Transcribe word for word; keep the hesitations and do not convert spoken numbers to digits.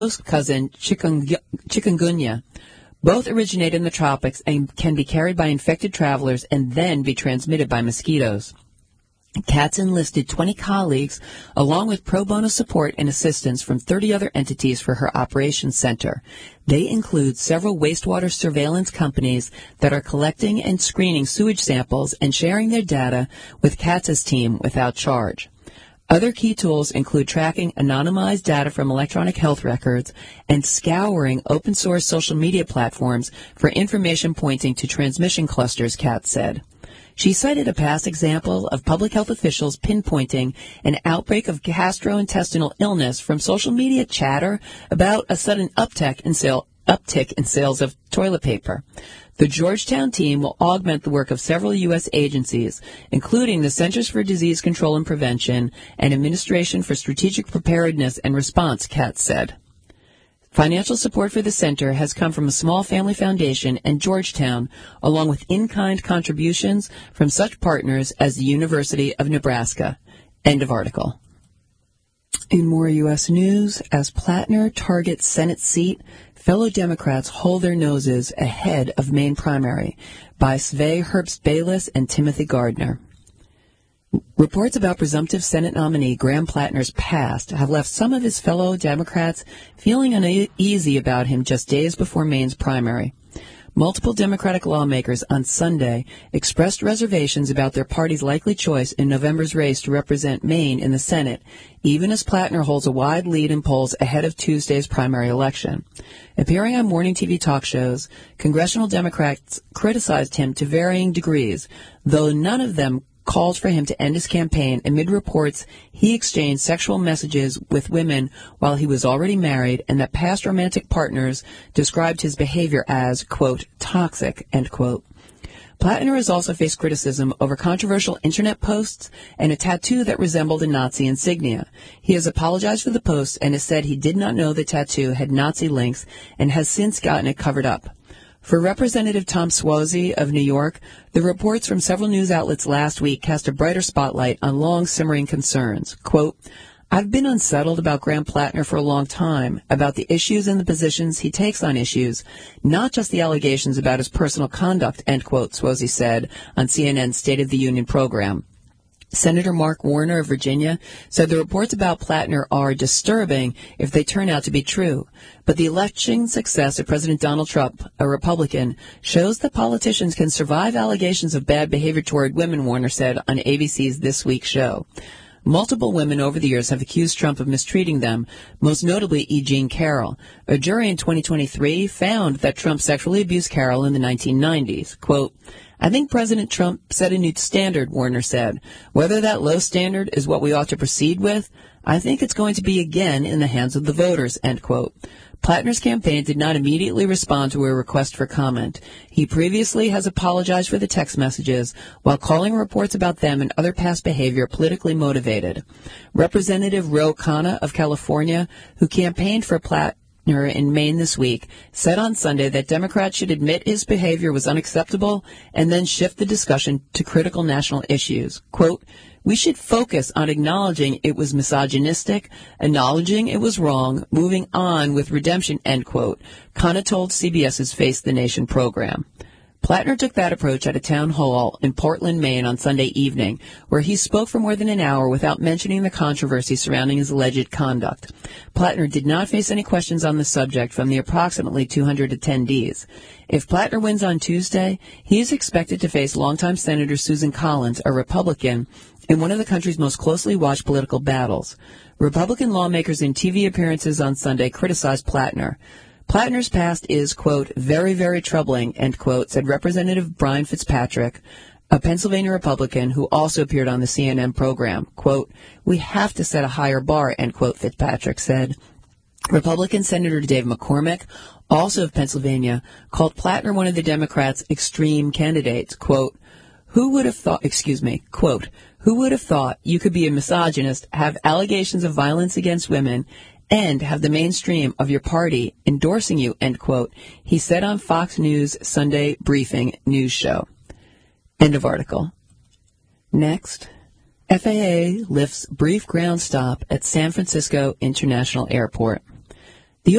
cousin, chikungunya. Both originate in the tropics and can be carried by infected travelers and then be transmitted by mosquitoes. Katz enlisted twenty colleagues, along with pro bono support and assistance from thirty other entities for her operations center. They include several wastewater surveillance companies that are collecting and screening sewage samples and sharing their data with Katz's team without charge. Other key tools include tracking anonymized data from electronic health records and scouring open-source social media platforms for information pointing to transmission clusters, Katz said. She cited a past example of public health officials pinpointing an outbreak of gastrointestinal illness from social media chatter about a sudden uptick in, sale, uptick in sales of toilet paper. The Georgetown team will augment the work of several U S agencies, including the Centers for Disease Control and Prevention and Administration for Strategic Preparedness and Response, Katz said. Financial support for the center has come from a small family foundation and Georgetown, along with in-kind contributions from such partners as the University of Nebraska. End of article. In more U S news, as Plattner targets Senate seat, fellow Democrats hold their noses ahead of main primary by Sve Herbst Bayless and Timothy Gardner. Reports about presumptive Senate nominee Graham Plattner's past have left some of his fellow Democrats feeling uneasy about him just days before Maine's primary. Multiple Democratic lawmakers on Sunday expressed reservations about their party's likely choice in November's race to represent Maine in the Senate, even as Plattner holds a wide lead in polls ahead of Tuesday's primary election. Appearing on morning T V talk shows, congressional Democrats criticized him to varying degrees, though none of them called for him to end his campaign amid reports he exchanged sexual messages with women while he was already married and that past romantic partners described his behavior as, quote, toxic, end quote. Plattner has also faced criticism over controversial internet posts and a tattoo that resembled a Nazi insignia. He has apologized for the posts and has said he did not know the tattoo had Nazi links and has since gotten it covered up. For Representative Tom Suozzi of New York, the reports from several news outlets last week cast a brighter spotlight on long-simmering concerns. Quote, I've been unsettled about Graham Plattner for a long time, about the issues and the positions he takes on issues, not just the allegations about his personal conduct, end quote, Suozzi said on C N N's State of the Union program. Senator Mark Warner of Virginia said the reports about Plattner are disturbing if they turn out to be true. But the election success of President Donald Trump, a Republican, shows that politicians can survive allegations of bad behavior toward women, Warner said on A B C's This Week show. Multiple women over the years have accused Trump of mistreating them, most notably E. Jean Carroll. A jury in twenty twenty-three found that Trump sexually abused Carroll in the nineteen nineties. Quote, I think President Trump set a new standard, Warner said. Whether that low standard is what we ought to proceed with, I think it's going to be again in the hands of the voters, end quote. Plattner's campaign did not immediately respond to a request for comment. He previously has apologized for the text messages while calling reports about them and other past behavior politically motivated. Representative Ro Khanna of California, who campaigned for Plattner in Maine this week, said on Sunday that Democrats should admit his behavior was unacceptable and then shift the discussion to critical national issues. Quote, we should focus on acknowledging it was misogynistic, acknowledging it was wrong, moving on with redemption, end quote, Khanna told CBS's Face the Nation program. Plattner took that approach at a town hall in Portland, Maine on Sunday evening, where he spoke for more than an hour without mentioning the controversy surrounding his alleged conduct. Plattner did not face any questions on the subject from the approximately two hundred attendees. If Plattner wins on Tuesday, he is expected to face longtime Senator Susan Collins, a Republican, in one of the country's most closely watched political battles. Republican lawmakers in T V appearances on Sunday criticized Plattner. Plattner's past is, quote, very, very troubling, end quote, said Representative Brian Fitzpatrick, a Pennsylvania Republican who also appeared on the C N N program. Quote, we have to set a higher bar, end quote, Fitzpatrick said. Republican Senator Dave McCormick, also of Pennsylvania, called Plattner one of the Democrats' extreme candidates. Quote, who would have thought, excuse me, quote, who would have thought you could be a misogynist, have allegations of violence against women, and have the mainstream of your party endorsing you, end quote, he said on Fox News Sunday Briefing News Show. End of article. Next, F A A lifts brief ground stop at San Francisco International Airport.